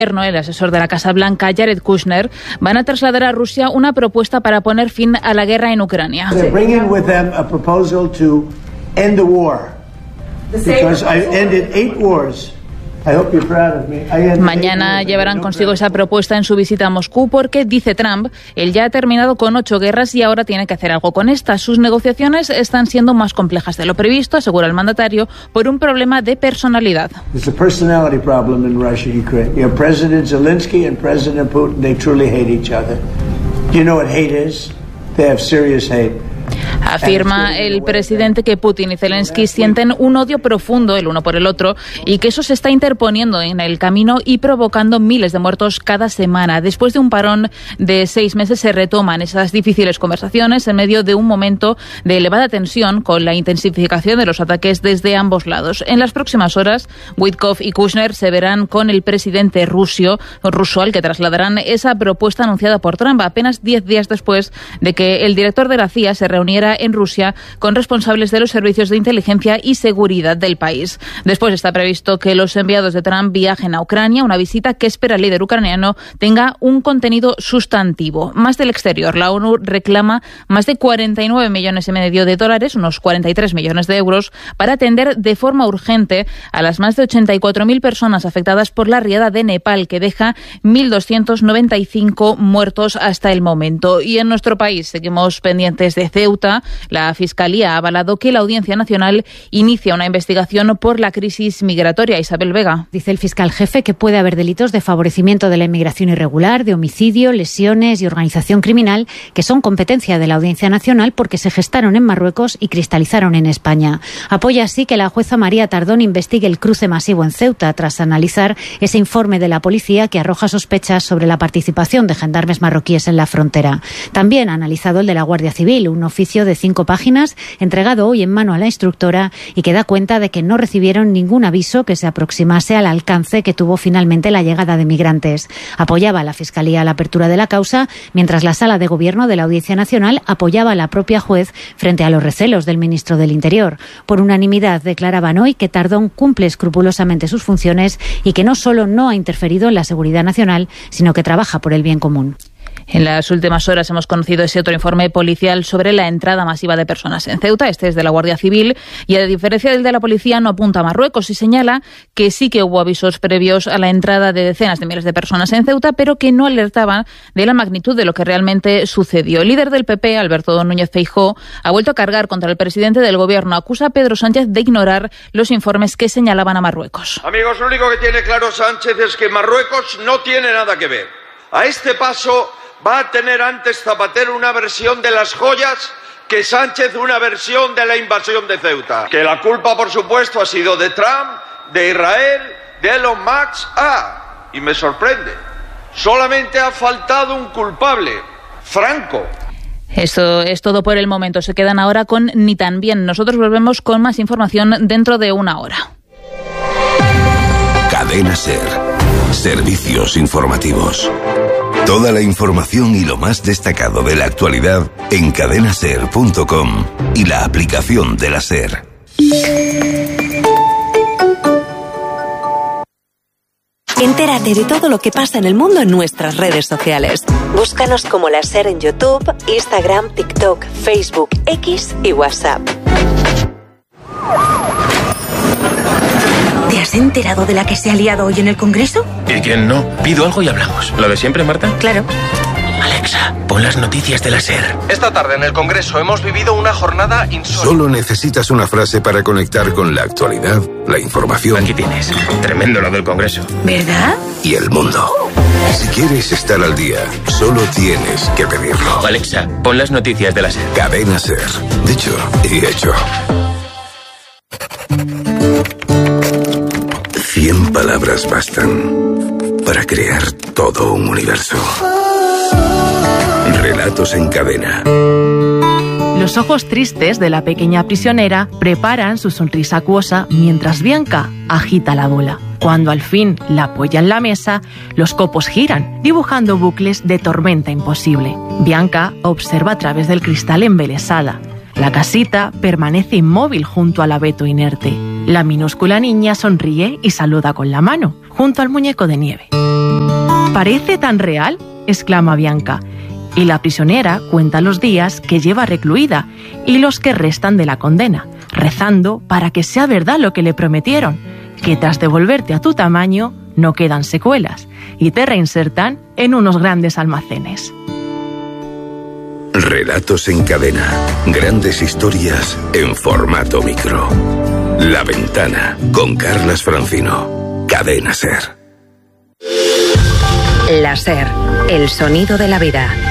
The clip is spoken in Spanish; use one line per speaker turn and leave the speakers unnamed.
El asesor de la Casa Blanca, Jared Kushner, van a trasladar a Rusia una propuesta para poner fin a la guerra en Ucrania. Mañana llevarán consigo esa propuesta en su visita a Moscú porque, dice Trump, él ya ha terminado con 8 guerras y ahora tiene que hacer algo con estas. Sus negociaciones están siendo más complejas de lo previsto, asegura el mandatario, por un problema de personalidad.
There's a personality problem in Russia and Ukraine. You have President Zelensky and President Putin. They truly hate each other. Do you know what hate is? They have serious hate.
Afirma el presidente que Putin y Zelensky sienten un odio profundo el uno por el otro y que eso se está interponiendo en el camino y provocando miles de muertos cada semana. Después de un parón de 6 meses se retoman esas difíciles conversaciones en medio de un momento de elevada tensión con la intensificación de los ataques desde ambos lados. En las próximas horas, Witkoff y Kushner se verán con el presidente ruso al que trasladarán esa propuesta anunciada por Trump apenas 10 días después de que el director de la CIA se reuniera en Rusia con responsables de los servicios de inteligencia y seguridad del país. Después está previsto que los enviados de Trump viajen a Ucrania, una visita que espera el líder ucraniano tenga un contenido sustantivo. Más del exterior, la ONU reclama más de 49,5 millones de dólares, unos 43 millones de euros, para atender de forma urgente a las más de 84.000 personas afectadas por la riada de Nepal, que deja 1.295 muertos hasta el momento. Y en nuestro país seguimos pendientes de Ceuta. La Fiscalía ha avalado que la Audiencia Nacional inicia una investigación por la crisis migratoria. Isabel Vega.
Dice el fiscal jefe que puede haber delitos de favorecimiento de la inmigración irregular, de homicidio, lesiones y organización criminal que son competencia de la Audiencia Nacional porque se gestaron en Marruecos y cristalizaron en España. Apoya así que la jueza María Tardón investigue el cruce masivo en Ceuta tras analizar ese informe de la policía que arroja sospechas sobre la participación de gendarmes marroquíes en la frontera. También ha analizado el de la Guardia Civil, un oficio de 5 páginas entregado hoy en mano a la instructora y que da cuenta de que no recibieron ningún aviso que se aproximase al alcance que tuvo finalmente la llegada de migrantes. Apoyaba a la Fiscalía la apertura de la causa, mientras la Sala de Gobierno de la Audiencia Nacional apoyaba a la propia juez frente a los recelos del ministro del Interior. Por unanimidad declaraban hoy que Tardón cumple escrupulosamente sus funciones y que no solo no ha interferido en la seguridad nacional, sino que trabaja por el bien común.
En las últimas horas hemos conocido ese otro informe policial sobre la entrada masiva de personas en Ceuta. Este es de la Guardia Civil y, a diferencia del de la policía, no apunta a Marruecos y señala que sí que hubo avisos previos a la entrada de decenas de miles de personas en Ceuta, pero que no alertaban de la magnitud de lo que realmente sucedió. El líder del PP, Alberto Núñez Feijóo, ha vuelto a cargar contra el presidente del Gobierno. Acusa a Pedro Sánchez de ignorar los informes que señalaban a Marruecos.
Amigos, lo único que tiene claro Sánchez es que Marruecos no tiene nada que ver. A este paso va a tener antes Zapatero una versión de las joyas que Sánchez una versión de la invasión de Ceuta. Que la culpa, por supuesto, ha sido de Trump, de Israel, de Elon Musk. Y me sorprende, solamente ha faltado un culpable, Franco.
Esto es todo por el momento. Se quedan ahora con Ni tan bien. Nosotros volvemos con más información dentro de una hora.
Cadena SER. Servicios informativos. Toda la información y lo más destacado de la actualidad en cadenaser.com y la aplicación de la SER.
Entérate de todo lo que pasa en el mundo en nuestras redes sociales. Búscanos como la SER en YouTube, Instagram, TikTok, Facebook, X y WhatsApp.
¿Te has enterado de la que se ha liado hoy en el Congreso?
¿Y quién no? Pido algo y hablamos. ¿Lo de siempre, Marta?
Claro.
Alexa, pon las noticias de la SER.
Esta tarde en el Congreso hemos vivido una jornada insólita.
Solo necesitas una frase para conectar con la actualidad, la información.
Aquí tienes. Tremendo lo del Congreso.
¿Verdad?
Y el mundo. Si quieres estar al día, solo tienes que pedirlo.
Alexa, pon las noticias de la SER.
Cadena SER. Dicho y hecho. 100 palabras bastan para crear todo un universo. Relatos en cadena.
Los ojos tristes de la pequeña prisionera preparan su sonrisa acuosa mientras Bianca agita la bola. Cuando al fin la apoya en la mesa, los copos giran, dibujando bucles de tormenta imposible. Bianca observa a través del cristal embelesada. La casita permanece inmóvil junto al abeto inerte. La minúscula niña sonríe y saluda con la mano, junto al muñeco de nieve. ¿Parece tan real?, exclama Bianca. Y la prisionera cuenta los días que lleva recluida y los que restan de la condena, rezando para que sea verdad lo que le prometieron, que tras devolverte a tu tamaño no quedan secuelas y te reinsertan en unos grandes almacenes.
Relatos en cadena. Grandes historias en formato micro. La Ventana, con Carlas Francino. Cadena SER.
La SER, el sonido de la vida.